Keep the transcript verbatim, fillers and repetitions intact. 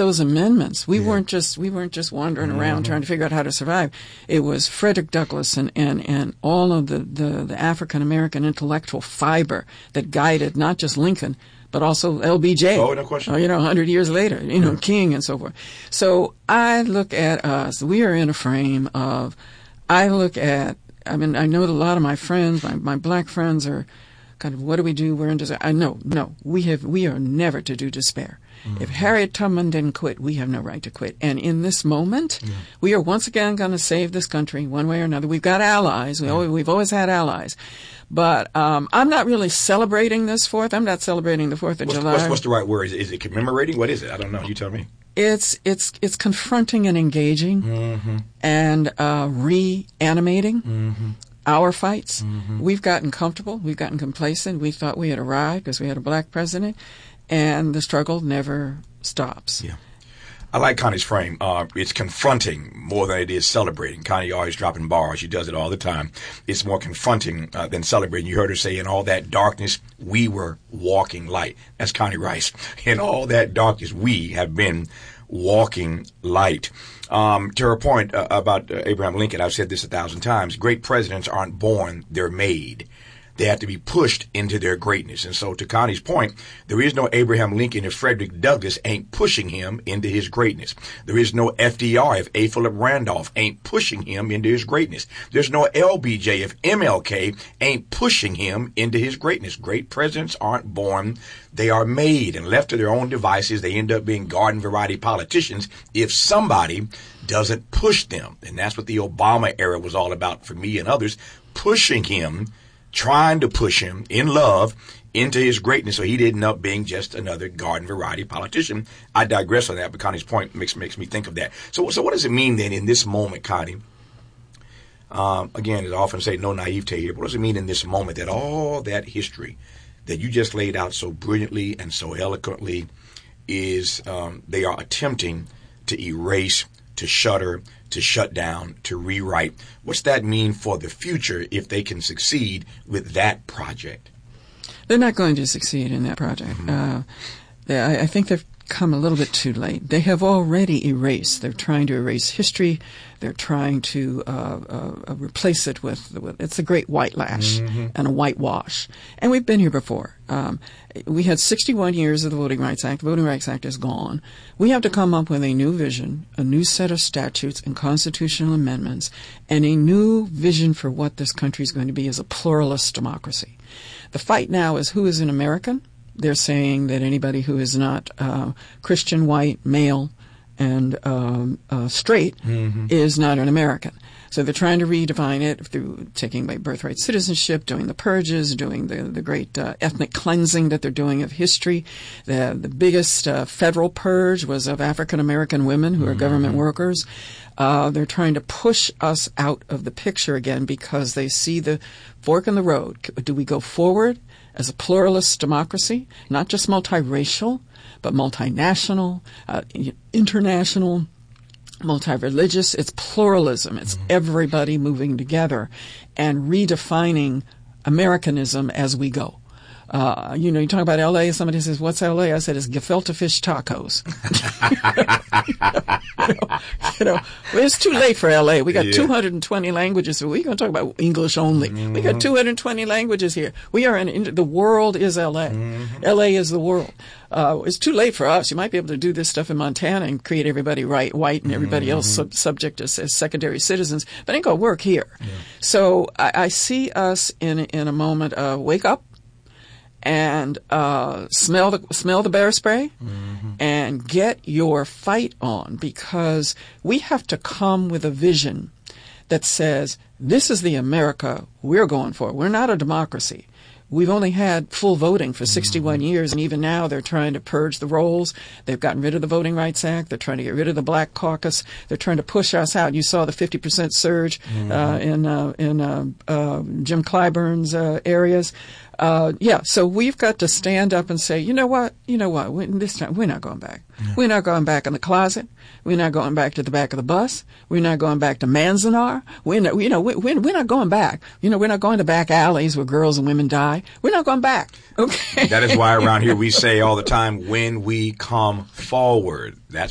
those amendments. We Yeah. weren't just we weren't just wandering Mm-hmm. around trying to figure out how to survive. It was Frederick Douglass and, and, and all of the, the, the African American intellectual fiber that guided not just Lincoln, but also L B J. Oh, no question. Uh, you know, a hundred years later, you know, Yeah. King and so forth. So I look at us. We are in a frame of. I look at. I mean, I know that a lot of my friends, my, my black friends, are kind of, what do we do? We're in despair. I know, no, we have. We are never to do despair. Mm-hmm. If Harriet Tubman didn't quit, we have no right to quit. And in this moment, yeah. we are once again going to save this country one way or another. We've got allies. We yeah. always, we've always had allies. But um, I'm not really celebrating this Fourth. I'm not celebrating the Fourth of what's, July. What's, what's the right word? Is it, is it commemorating? What is it? I don't know. You tell me. It's it's it's confronting and engaging mm-hmm. and uh, reanimating mm-hmm. our fights. Mm-hmm. We've gotten comfortable. We've gotten complacent. We thought we had arrived because we had a black president, and the struggle never stops. Yeah. I like Connie's frame. Uh, it's confronting more than it is celebrating. Connie always dropping bars. She does it all the time. It's more confronting uh, than celebrating. You heard her say, in all that darkness, we were walking light. That's Connie Rice. In all that darkness, we have been walking light. Um, to her point uh, about uh, Abraham Lincoln, I've said this a thousand times. Great presidents aren't born, they're made. They have to be pushed into their greatness. And so to Connie's point, there is no Abraham Lincoln if Frederick Douglass ain't pushing him into his greatness. There is no F D R if A. Philip Randolph ain't pushing him into his greatness. There's no L B J if M L K ain't pushing him into his greatness. Great presidents aren't born. They are made, and left to their own devices, they end up being garden variety politicians if somebody doesn't push them. And that's what the Obama era was all about for me and others, pushing him, trying to push him in love into his greatness so he didn't end up being just another garden variety politician. I digress on that, but Connie's point makes makes me think of that. So, so what does it mean then in this moment, Connie? Um, again, as I often say, no naivete here. But what does it mean in this moment that all that history that you just laid out so brilliantly and so eloquently is um, they are attempting to erase, to shutter, to shut down, to rewrite? What's that mean for the future if they can succeed with that project? They're not going to succeed in that project. Mm-hmm. Uh, they, I, I think they've come a little bit too late. They have already erased. They're trying to erase history. They're trying to uh, uh, replace it with, with it's a great white lash mm-hmm. and a whitewash. And we've been here before. Um, we had sixty-one years of the Voting Rights Act. The Voting Rights Act is gone. We have to come up with a new vision, a new set of statutes and constitutional amendments, and a new vision for what this country is going to be as a pluralist democracy. The fight now is who is an American. They're saying that anybody who is not uh, Christian, white, male, and um, uh, straight mm-hmm. is not an American. So they're trying to redefine it through taking away birthright citizenship, doing the purges, doing the, the great uh, ethnic cleansing that they're doing of history. The, the biggest uh, federal purge was of African-American women who are mm-hmm. government workers. Uh, they're trying to push us out of the picture again because they see the fork in the road. Do we go forward as a pluralist democracy, not just multiracial, but multinational, uh, international, multi-religious? It's pluralism. It's mm-hmm. everybody moving together and redefining Americanism as we go. Uh, you know, you talk about L A, somebody says, what's L A? I said, it's gefilte fish tacos. you, know, you know, well, it's too late for L A. We got yeah. two hundred twenty languages, so we're going to talk about English only. Mm-hmm. We got two hundred twenty languages here. We are in, the world is L A. Mm-hmm. L A is the world. Uh, it's too late for us. You might be able to do this stuff in Montana and create everybody right, white and everybody mm-hmm. else sub- subject as, as secondary citizens, but it ain't going to work here. Yeah. So I, I see us in, in a moment of wake up, and uh, smell the smell the bear spray, mm-hmm. and get your fight on, because we have to come with a vision that says this is the America we're going for. We're not a democracy. We've only had full voting for sixty-one mm-hmm. years, and even now they're trying to purge the rolls. They've gotten rid of the Voting Rights Act. They're trying to get rid of the Black Caucus. They're trying to push us out. You saw the fifty percent surge mm-hmm. uh, in uh, in uh, uh, Jim Clyburn's uh, areas. Uh, yeah, so we've got to stand up and say, you know what, you know what, we, this time we're not going back. Yeah. We're not going back in the closet. We're not going back to the back of the bus. We're not going back to Manzanar. We're not, you know, we're, we're not going back. You know, we're not going to back alleys where girls and women die. We're not going back. Okay. That is why around here we say all the time, when we come forward. That's